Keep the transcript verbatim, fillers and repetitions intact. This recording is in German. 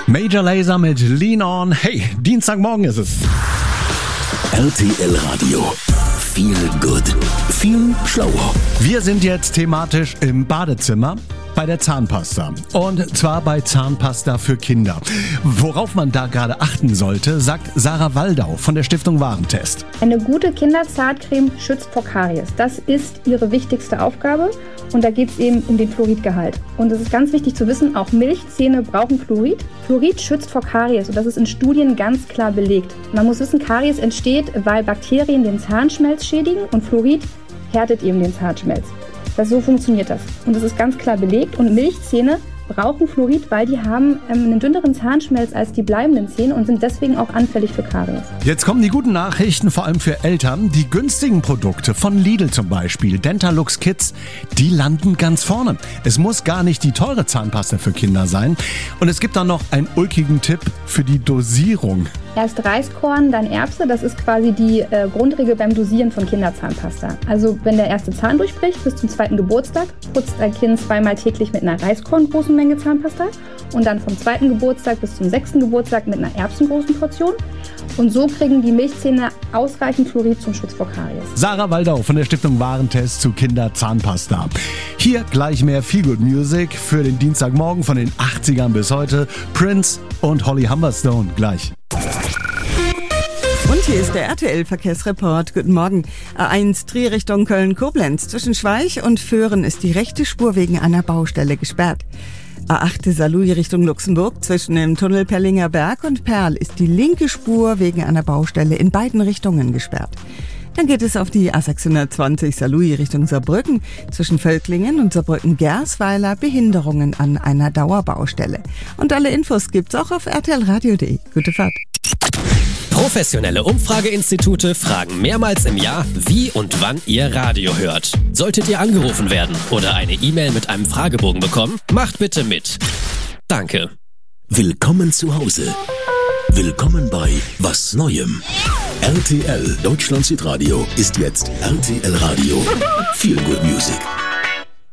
Major Lazer mit Lean On. Hey, Dienstagmorgen ist es. R T L Radio. Feel good. Viel schlauer. Wir sind jetzt thematisch im Badezimmer bei der Zahnpasta. Und zwar bei Zahnpasta für Kinder. Worauf man da gerade achten sollte, sagt Sarah Waldau von der Stiftung Warentest. Eine gute Kinderzahncreme schützt vor Karies. Das ist ihre wichtigste Aufgabe. Und da geht es eben um den Fluoridgehalt. Und es ist ganz wichtig zu wissen, auch Milchzähne brauchen Fluorid. Fluorid schützt vor Karies und das ist in Studien ganz klar belegt. Man muss wissen, Karies entsteht, weil Bakterien den Zahnschmelz schädigen und Fluorid härtet eben den Zahnschmelz. Das, so funktioniert das. Und das ist ganz klar belegt. Und Milchzähne brauchen Fluorid, weil die haben ähm, einen dünneren Zahnschmelz als die bleibenden Zähne und sind deswegen auch anfällig für Karies. Jetzt kommen die guten Nachrichten, vor allem für Eltern. Die günstigen Produkte von Lidl zum Beispiel, Dentalux Kids, die landen ganz vorne. Es muss gar nicht die teure Zahnpasta für Kinder sein. Und es gibt dann noch einen ulkigen Tipp für die Dosierung. Erst Reiskorn, dann Erbse, das ist quasi die äh, Grundregel beim Dosieren von Kinderzahnpasta. Also wenn der erste Zahn durchbricht, bis zum zweiten Geburtstag, putzt ein Kind zweimal täglich mit einer Reiskorngroßen Menge Zahnpasta und dann vom zweiten Geburtstag bis zum sechsten Geburtstag mit einer erbsengroßen Portion. Und so kriegen die Milchzähne ausreichend Fluorid zum Schutz vor Karies. Sarah Waldau von der Stiftung Warentest zu Kinderzahnpasta. Hier gleich mehr Feel Good Music für den Dienstagmorgen von den achtzigern bis heute. Prince und Holly Humberstone gleich. Und hier ist der R T L-Verkehrsreport. Guten Morgen. A eins Trier Richtung Köln-Koblenz. Zwischen Schweich und Föhren ist die rechte Spur wegen einer Baustelle gesperrt. A acht Saarlouis Richtung Luxemburg. Zwischen dem Tunnel Perlinger Berg und Perl ist die linke Spur wegen einer Baustelle in beiden Richtungen gesperrt. Dann geht es auf die A sechshundertzwanzig Saarlouis Richtung Saarbrücken. Zwischen Völklingen und Saarbrücken-Gersweiler Behinderungen an einer Dauerbaustelle. Und alle Infos gibt's auch auf r t l radio punkt d e. Gute Fahrt. Professionelle Umfrageinstitute fragen mehrmals im Jahr, wie und wann ihr Radio hört. Solltet ihr angerufen werden oder eine E-Mail mit einem Fragebogen bekommen, macht bitte mit. Danke. Willkommen zu Hause. Willkommen bei Was Neuem. R T L Deutschland Hitradio ist jetzt R T L Radio. Feel Good Music.